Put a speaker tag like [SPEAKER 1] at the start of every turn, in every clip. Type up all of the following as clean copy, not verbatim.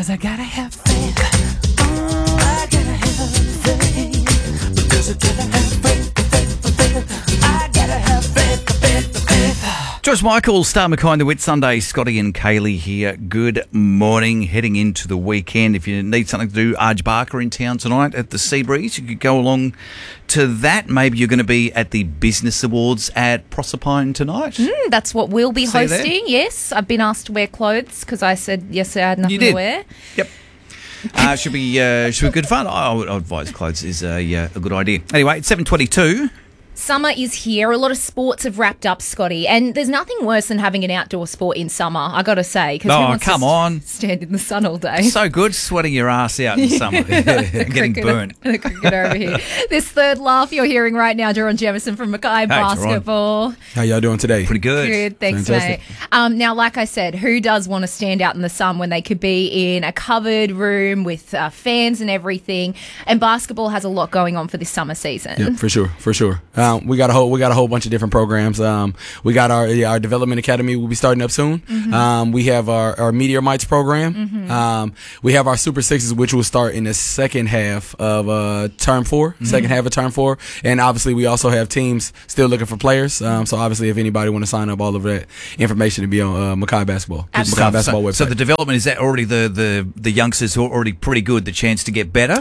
[SPEAKER 1] 'cause I gotta have faith. I gotta have faith. Because I gotta have faith. I gotta have faith. Joyce Michael, Star McKay, the Whit Sunday. Scotty and Kaylee here. Good morning. Heading into the weekend. If you need something to do, Arj Barker in town tonight at the Seabreeze. You could go along to that. Maybe you're going to be at the Business Awards at Proserpine tonight.
[SPEAKER 2] That's what we'll be hosting, yes. I've been asked to wear clothes because I said yesterday I had nothing to wear.
[SPEAKER 1] Yep. Should be good fun. I would advise clothes is a good idea. Anyway, it's 7:22.
[SPEAKER 2] Summer is here. A lot of sports have wrapped up, Scotty, and there's nothing worse than having an outdoor sport in summer, I got to say.
[SPEAKER 1] Oh, come on.
[SPEAKER 2] Stand in the sun all day.
[SPEAKER 1] So good, sweating your ass out in summer. Getting burnt.
[SPEAKER 2] The cricketer over here. This third laugh you're hearing right now, Jerron Jemison from Mackay Basketball.
[SPEAKER 3] How y'all doing today?
[SPEAKER 1] Pretty good.
[SPEAKER 2] Good, thanks,
[SPEAKER 3] Fantastic.
[SPEAKER 2] mate. Now, like I said, who does want to stand out in the sun when they could be in a covered room with fans and everything? And basketball has a lot going on for this summer season.
[SPEAKER 3] Yeah, for sure. We got a whole bunch of different programs. We got our development academy will be starting up soon.
[SPEAKER 2] Mm-hmm.
[SPEAKER 3] We have our Meteor Mites program. Mm-hmm. We have our Super Sixes, which will start in the second half of term 4.
[SPEAKER 2] Mm-hmm.
[SPEAKER 3] Second half of term 4, and obviously we also have teams still looking for players. So obviously, if anybody want to sign up, all of that information to be on Mackay Basketball. Mackay Basketball website.
[SPEAKER 1] So the development, is that already the youngsters who are already pretty good, the chance to get better?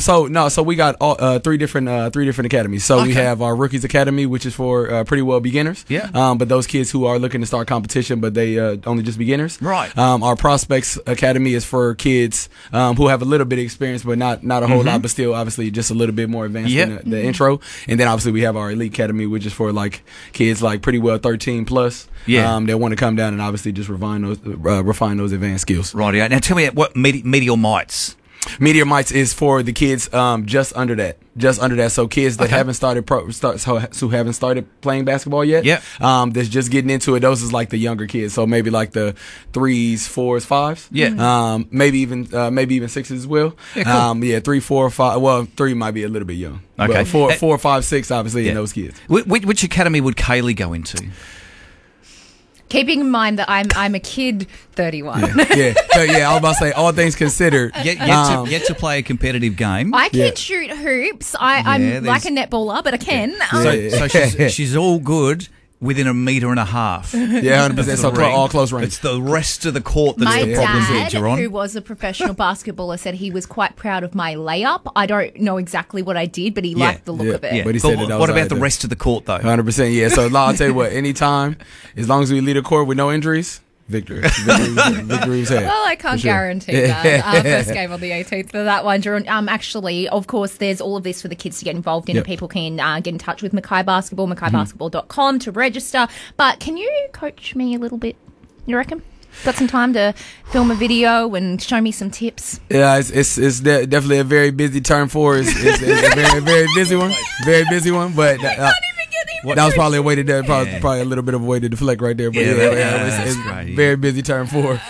[SPEAKER 3] So we got three different academies. So we have our Rookies Academy, which is for pretty well beginners.
[SPEAKER 1] Yeah.
[SPEAKER 3] But those kids who are looking to start competition, but they only just beginners.
[SPEAKER 1] Right.
[SPEAKER 3] Our Prospects Academy is for kids who have a little bit of experience, but not a whole lot, but still obviously just a little bit more advanced than the intro. And then obviously we have our Elite Academy, which is for like kids like pretty well 13 plus.
[SPEAKER 1] Yeah.
[SPEAKER 3] They want to come down and obviously just refine those advanced skills.
[SPEAKER 1] Right. Yeah. Now tell me what Meteor Mites.
[SPEAKER 3] Meteor Mites is for the kids just under that. So kids that haven't started who haven't started playing basketball yet.
[SPEAKER 1] Yep.
[SPEAKER 3] That's just getting into it. Those is like the younger kids. So maybe like the 3s, 4s, 5s.
[SPEAKER 1] Yeah.
[SPEAKER 3] Maybe even 6s as well.
[SPEAKER 1] Yeah, cool.
[SPEAKER 3] 3, 4, 5. Well, 3 might be a little bit young.
[SPEAKER 1] Okay.
[SPEAKER 3] But 4, 5, 6 obviously in those kids.
[SPEAKER 1] Which academy would Kaylee go into?
[SPEAKER 2] Keeping in mind that I'm a kid 31.
[SPEAKER 3] Yeah. So, I was about to say, all things considered.
[SPEAKER 1] Yet to play a competitive game.
[SPEAKER 2] I can shoot hoops. I'm like a netballer, but I can.
[SPEAKER 1] So she's all good within 1.5 meters.
[SPEAKER 3] Yeah, 100%. So all close range.
[SPEAKER 1] It's the rest of the court that's
[SPEAKER 2] My
[SPEAKER 1] the problem here,
[SPEAKER 2] dad,
[SPEAKER 1] Jerron.
[SPEAKER 2] who was a professional basketballer, said he was quite proud of my layup. I don't know exactly what I did, but he liked the look of it.
[SPEAKER 1] Yeah.
[SPEAKER 3] But he said that
[SPEAKER 1] what
[SPEAKER 3] was
[SPEAKER 1] about the rest of the court, though?
[SPEAKER 3] 100%, yeah. So I'll tell you what, anytime, as long as we lead a court with no injuries, victory was had.
[SPEAKER 2] Well, I can't guarantee that. First game on the 18th for that one, Jerron. Actually, of course, there's all of this for the kids to get involved in.
[SPEAKER 3] Yep.
[SPEAKER 2] People can get in touch with Mackay Basketball, mackaybasketball.com to register. But can you coach me a little bit, you reckon? Got some time to film a video and show me some tips?
[SPEAKER 3] Yeah, it's definitely a very busy term 4. It's a very, very busy one. Very busy one, but... that was probably a way to probably a little bit of a way to deflect right there. But it's
[SPEAKER 1] great.
[SPEAKER 3] very busy term 4.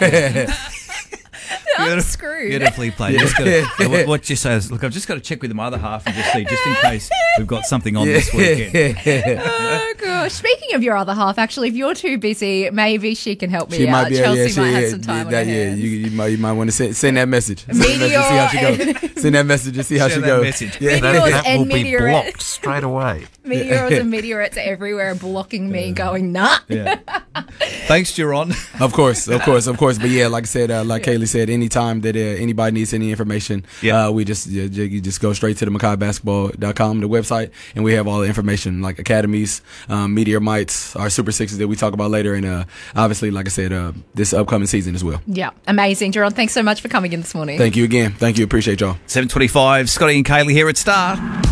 [SPEAKER 2] I'm screwed.
[SPEAKER 1] Beautifully played. What you say is, look, I've just got to check with my other half and just see, just in case we've got something on this weekend.
[SPEAKER 2] Oh, gosh. Speaking of your other half, actually, if you're too busy, maybe she can help me
[SPEAKER 3] She
[SPEAKER 2] out.
[SPEAKER 3] might be,
[SPEAKER 2] Chelsea might have some time on her hands.
[SPEAKER 3] You might want to send that message. Send that message and see how she goes.
[SPEAKER 2] Meteors
[SPEAKER 4] That
[SPEAKER 2] and
[SPEAKER 4] will be
[SPEAKER 2] meteorites.
[SPEAKER 4] blocked straight away.
[SPEAKER 2] Meteors and meteorites are everywhere blocking me going, nah.
[SPEAKER 1] Yeah. Thanks, Jerron.
[SPEAKER 3] Of course. But yeah, like I said, like Kaylee said, anytime that anybody needs any information, we you just go straight to the mackaybasketball.com, the website, and we have all the information like academies, Meteor Mites, our Super Sixes that we talk about later, and obviously, like I said, this upcoming season as well.
[SPEAKER 2] Yeah, amazing. Jerron, thanks so much for coming in this morning.
[SPEAKER 3] Thank you again. Thank you. Appreciate y'all.
[SPEAKER 1] 7:25, Scotty and Kaylee here at Star.